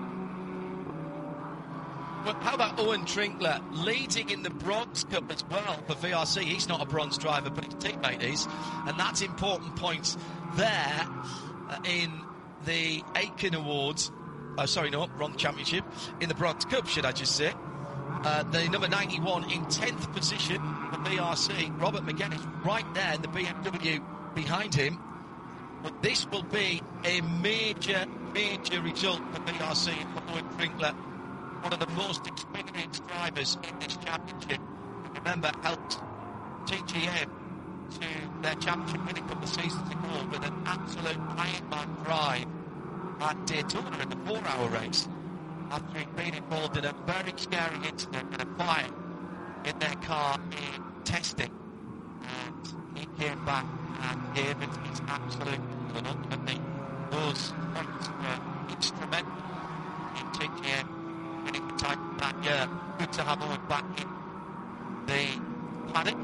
Well, how about Owen Trinkler leading in the Bronze Cup as well for V R C? He's not a bronze driver, but his teammate is, and that's important points there uh, in the Aiken Awards. Uh, sorry, no, wrong championship. In the Bronze Cup, should I just say. Uh, the number ninety-one in tenth position for B R C. Robert McGuinness right there in the B M W behind him. But this will be a major, major result for B R C and for Owen Trinkler. One of the most experienced drivers in this championship. Remember, helped T G M to their championship win a couple of seasons ago with an absolute Iron Man drive at Daytona in the four-hour race, after he'd been involved in a very scary incident and a fire in their car in testing. And he came back and gave it his absolute and ultimately those points were instrumental in T G M winning the title that year. Good to have Owen back in the paddock.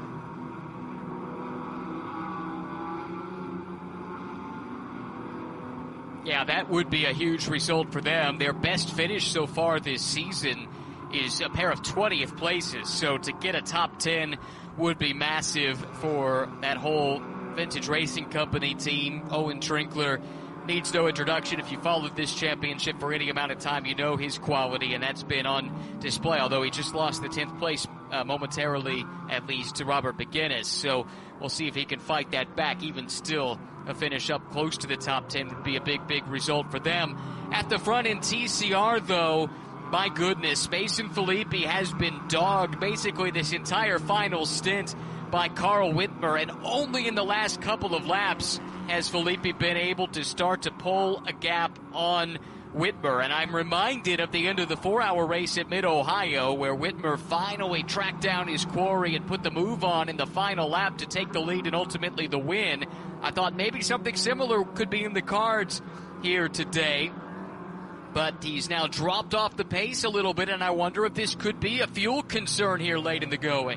Yeah, that would be a huge result for them. Their best finish so far this season is a pair of twentieth places. So to get a top ten would be massive for that whole Vintage Racing Company team. Owen Trinkler needs no introduction. If you followed this championship for any amount of time, you know his quality, and that's been on display, although he just lost the tenth place uh, momentarily, at least, to Robert McGuinness. So we'll see if he can fight that back. Even still, a finish up close to the top ten would be a big, big result for them. At the front in T C R, though, my goodness, Mason Filippi has been dogged basically this entire final stint by Carl Whitmer, and only in the last couple of laps has Filippi been able to start to pull a gap on Whitmer. And I'm reminded of the end of the four-hour race at Mid-Ohio, where Whitmer finally tracked down his quarry and put the move on in the final lap to take the lead and ultimately the win. I thought maybe something similar could be in the cards here today, but he's now dropped off the pace a little bit, and I wonder if this could be a fuel concern here late in the going.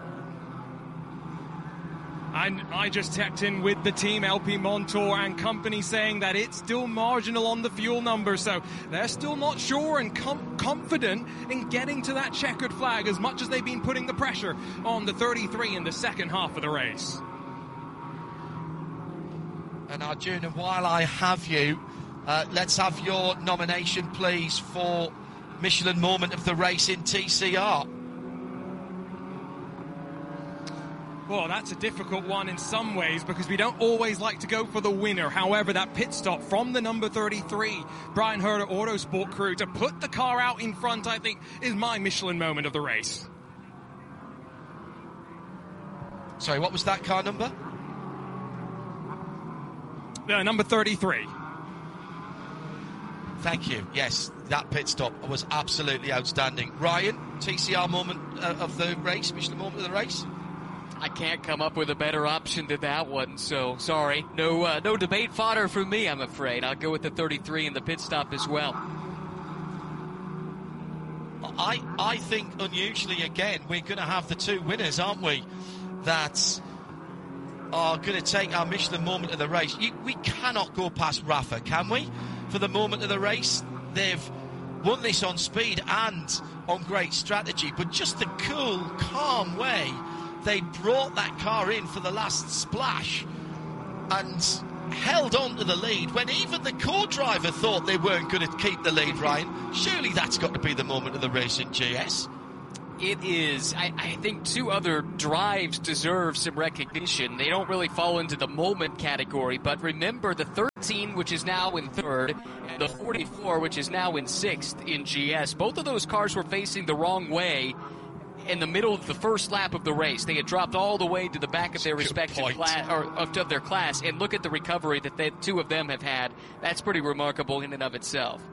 And I just checked in with the team, L P Montour and company, saying that it's still marginal on the fuel number, so they're still not sure and com- confident in getting to that checkered flag as much as they've been putting the pressure on the thirty-three in the second half of the race. And Arjuna, while I have you, uh, let's have your nomination, please, for Michelin Moment of the Race in T C R. Well, that's a difficult one in some ways because we don't always like to go for the winner. However, that pit stop from the number thirty-three, Brian Herter Autosport crew, to put the car out in front, I think, is my Michelin Moment of the race. Sorry, what was that car number? Uh, number thirty-three. Thank you. Yes, that pit stop was absolutely outstanding. Ryan, T C R moment uh, of the race, Michelin Moment of the race? I can't come up with a better option than that one, so sorry. No uh, no debate fodder for me, I'm afraid. I'll go with the thirty-three in the pit stop as well. I I think, unusually, again, we're going to have the two winners, aren't we, that are going to take our Michelin Moment of the race. You, we cannot go past Rafa, can we, for the Moment of the race? They've won this on speed and on great strategy, but just the cool, calm way they brought that car in for the last splash and held on to the lead when even the co-driver thought they weren't going to keep the lead, Ryan. Surely that's got to be the moment of the race in G S. It is. I, I think two other drives deserve some recognition. They don't really fall into the moment category, but remember the thirteen, which is now in third, and the forty-four, which is now in sixth in G S. Both of those cars were facing the wrong way in the middle of the first lap of the race. They had dropped all the way to the back of their respective class, or of, of their class, and look at the recovery that the two of them have had. That's pretty remarkable in and of itself.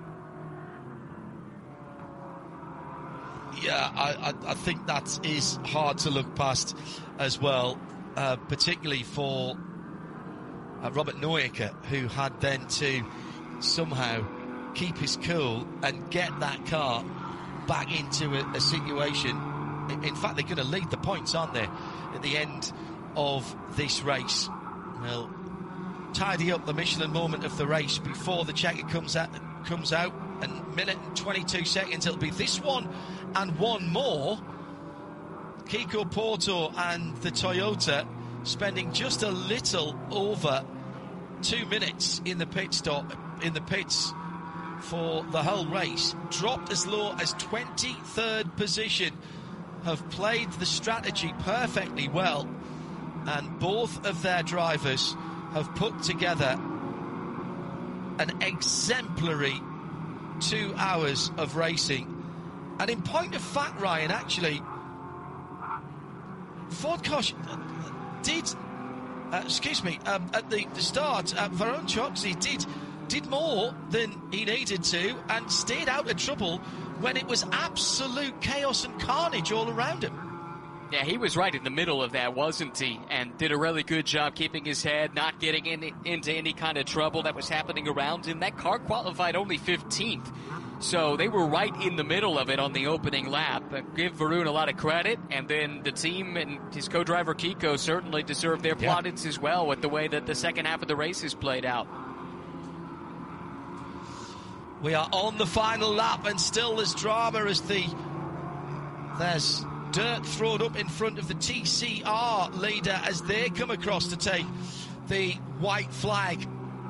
Yeah, I, I, I think that is hard to look past as well, uh, particularly for uh, Robert Neuecker, who had then to somehow keep his cool and get that car back into a, a situation. In fact, they're going to lead the points, aren't they, at the end of this race? They'll tidy up the Michelin moment of the race before the checker comes out. Comes out, and minute and twenty-two seconds. It'll be this one and one more. Kiko Porto and the Toyota spending just a little over two minutes in the pit stop, in the pits for the whole race. Dropped as low as twenty-third position. Have played the strategy perfectly well, and both of their drivers have put together an exemplary two hours of racing. And in point of fact, Ryan, actually, Ford Caution did, uh, excuse me, um, at the, the start, uh, Varun Choksi did, did more than he needed to and stayed out of trouble when it was absolute chaos and carnage all around him. Yeah, he was right in the middle of that, wasn't he? And did a really good job keeping his head, not getting in, into any kind of trouble that was happening around him. That car qualified only fifteenth. So they were right in the middle of it on the opening lap. But give Varun a lot of credit, and then the team and his co-driver Kiko certainly deserve their yeah. plaudits as well with the way that the second half of the race has played out. We are on the final lap, and still there's drama as the there's dirt thrown up in front of the T C R leader as they come across to take the white flag.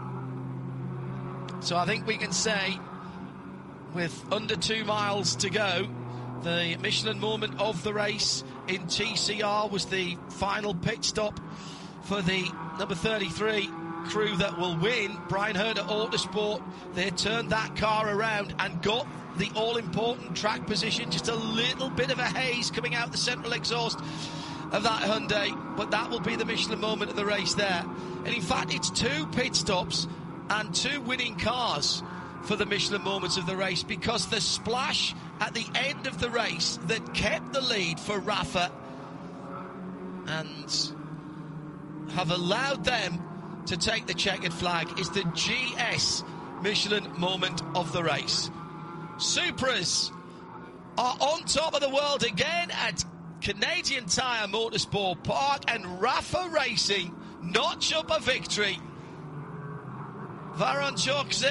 So I think we can say, with under two miles to go, the Michelin moment of the race in T C R was the final pit stop for the number thirty-three crew that will win. Brian Herder Autosport, they turned that car around and got the all-important track position. Just a little bit of a haze coming out the central exhaust of that Hyundai, but that will be the Michelin moment of the race there. And in fact, it's two pit stops and two winning cars for the Michelin moments of the race, because the splash at the end of the race that kept the lead for Rafa and have allowed them to take the checkered flag is the G S Michelin moment of the race. Supras are on top of the world again at Canadian Tire Motorsport Park, and Rafa Racing notch up a victory. Varun Choksi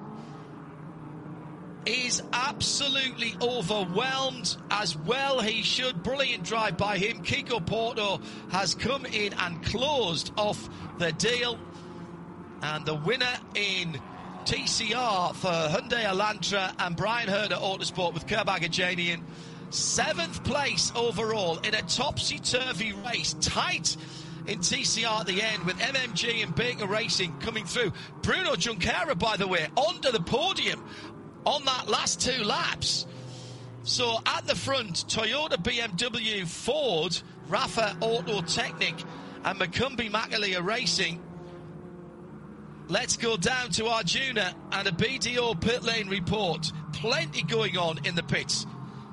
is absolutely overwhelmed, as well he should. Brilliant drive by him. Kiko Porto has come in and closed off the deal, and the winner in T C R for Hyundai Elantra and Brian Herder Autosport with Kerbagajanian. Seventh place overall in a topsy-turvy race. Tight in T C R at the end with M M G and Baker Racing coming through. Bruno Junqueira, by the way, onto the podium on that last two laps. So at the front, Toyota, B M W, Ford, Rafa Auto Technic and Macumbi Makalia Racing. Let's go down to Arjuna and a B D O pit lane report. Plenty going on in the pits.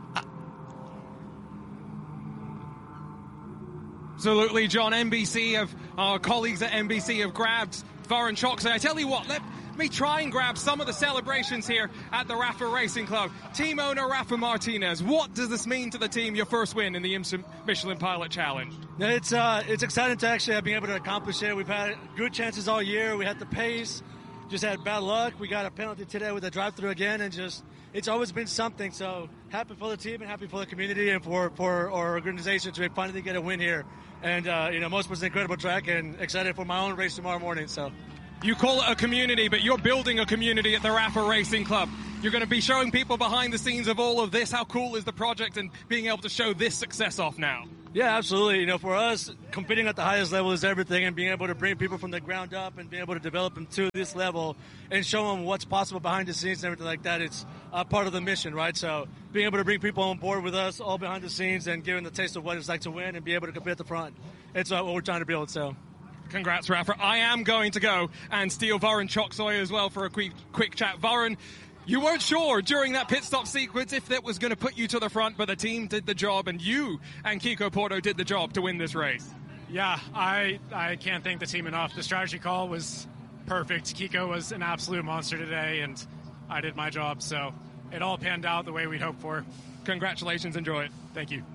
Absolutely, John. N B C have, our colleagues at N B C have grabbed Varun Choksi. I tell you what, let me try and grab some of the celebrations here at the Rafa Racing Club. Team owner Rafa Martinez, what does this mean to the team, your first win in the IMSA Michelin Pilot Challenge? It's uh, it's exciting to actually have been able to accomplish it. We've had good chances all year. We had the pace, just had bad luck. We got a penalty today with a drive-through again, and just it's always been something. So happy for the team and happy for the community and for, for our organization to finally get a win here. And, uh, you know, most was an incredible track and excited for my own race tomorrow morning. So you call it a community, but you're building a community at the Rapha Racing Club. You're going to be showing people behind the scenes of all of this. How cool is the project and being able to show this success off now? Yeah, absolutely. You know, for us, competing at the highest level is everything, and being able to bring people from the ground up and being able to develop them to this level and show them what's possible behind the scenes and everything like that, it's uh, part of the mission, right? So being able to bring people on board with us, all behind the scenes, and giving the taste of what it's like to win and be able to compete at the front. It's uh, what we're trying to build, so... Congrats, Rapha. I am going to go and steal Varun Choksoy as well for a quick, quick chat. Varun, you weren't sure during that pit stop sequence if that was going to put you to the front, but the team did the job, and you and Kiko Porto did the job to win this race. Yeah, I I can't thank the team enough. The strategy call was perfect. Kiko was an absolute monster today, and I did my job, so it all panned out the way we'd hoped for. Congratulations. Enjoy it. Thank you.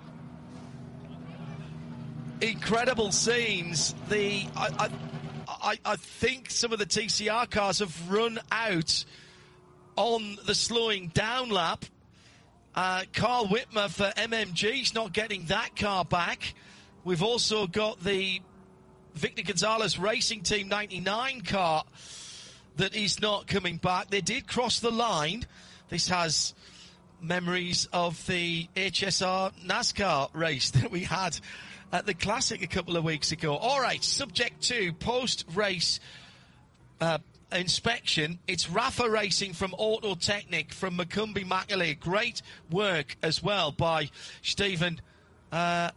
Incredible scenes. The I, I I think some of the T C R cars have run out on the slowing down lap. Uh, Carl Whitmer for M M G's not getting that car back. We've also got the Victor Gonzalez Racing Team ninety-nine car that is not coming back. They did cross the line. This has memories of the H S R NASCAR race that we had at the Classic a couple of weeks ago. All right, subject to post-race uh, inspection. It's Rapha Racing from Auto Technic from Macumbi Macaulay. Great work as well by Stephen. Uh,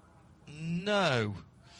no,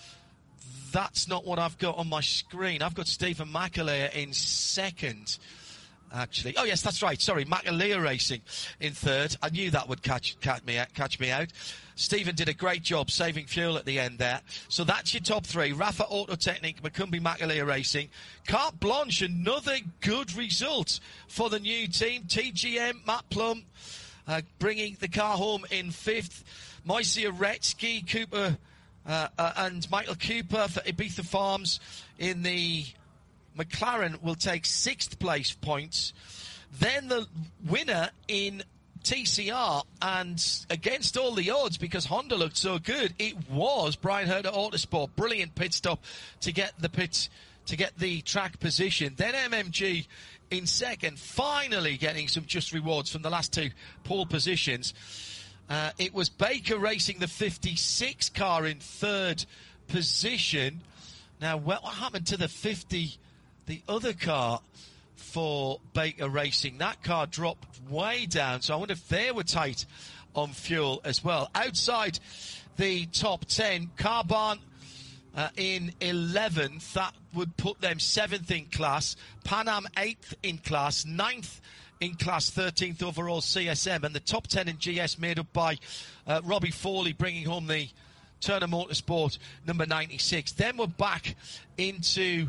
that's not what I've got on my screen. I've got Stephen Macaulay in second. Actually, oh yes, that's right. Sorry, Macaulay Racing in third. I knew that would catch catch me catch me out. Stephen did a great job saving fuel at the end there. So that's your top three: Rapha Auto Technic, Macumbi Macaulay Racing, Carte Blanche. Another good result for the new team. T G M Matt Plum uh, bringing the car home in fifth. Moise Uretsky, Cooper uh, uh, and Michael Cooper for Ibiza Farms in the McLaren will take sixth place points. Then the winner in T C R, and against all the odds because Honda looked so good, it was Brian Herter Autosport. Brilliant pit stop to get the pit, to get the track position. Then M M G in second, finally getting some just rewards from the last two pole positions. Uh, it was Baker Racing, the fifty-six car, in third position. Now, what happened to the fifty? The other car for Baker Racing, that car dropped way down, so I wonder if they were tight on fuel as well. Outside the top ten, Carbahn uh, in eleventh, that would put them seventh in class, Pan Am eighth in class, ninth in class, thirteenth overall C S M, and the top ten in G S made up by uh, Robbie Foley bringing home the Turner Motorsport number ninety-six. Then we're back into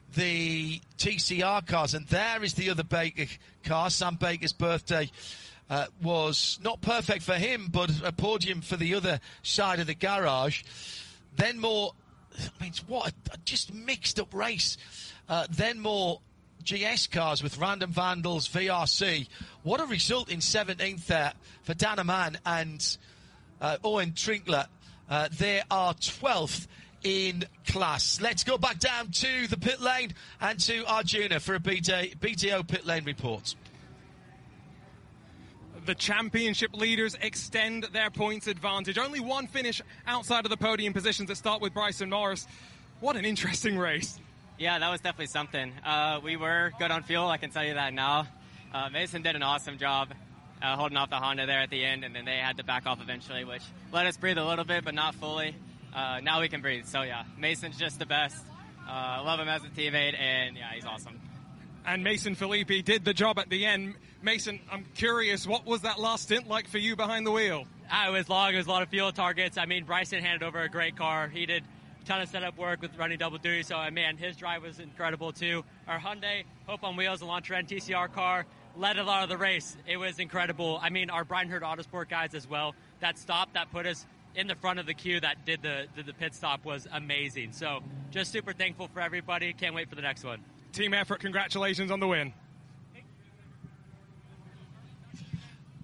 the T C R cars, and there is the other Baker car. Sam Baker's birthday uh, was not perfect for him, but a podium for the other side of the garage. Then more, I mean, what a, a just mixed up race. Uh, then more G S cars with Random Vandals, V R C. What a result in seventeenth there for Dan Amann and uh, Owen Trinkler. Uh, they are twelfth in class. Let's go back down to the pit lane and to Arjuna for a B T O pit lane report. The championship leaders extend their points advantage. Only one finish outside of the podium positions that start with Bryson Norris. What an interesting race. Yeah, that was definitely something. Uh, we were good on fuel, I can tell you that now. Uh, Mason did an awesome job uh, holding off the Honda there at the end, and then they had to back off eventually, which let us breathe a little bit, but not fully. Uh, now we can breathe. So, yeah, Mason's just the best. I uh, love him as a teammate, and, yeah, he's awesome. And Mason Filippi did the job at the end. Mason, I'm curious, what was that last stint like for you behind the wheel? Uh, it was long. It was a lot of fuel targets. I mean, Bryson handed over a great car. He did a ton of setup work with running double duty. So, uh, man, his drive was incredible, too. Our Hyundai Hope on Wheels, the launch T C R car, led a lot of the race. It was incredible. I mean, our Brian Herter Autosport guys as well. That stop that put us in the front of the queue that did the, did the pit stop was amazing. So just super thankful for everybody. Can't wait for the next one. Team effort, congratulations on the win.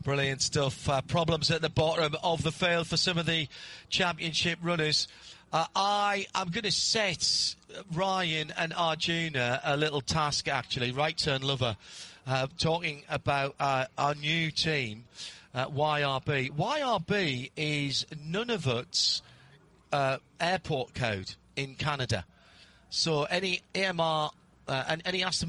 Brilliant stuff. Uh, problems at the bottom of the field for some of the championship runners. Uh, I am going to set Ryan and Arjuna a little task, actually. Right Turn Lover, uh, talking about uh, our new team, uh, Y R B. Y R B is Nunavut's uh, airport code in Canada. So any A M R uh, and any Aston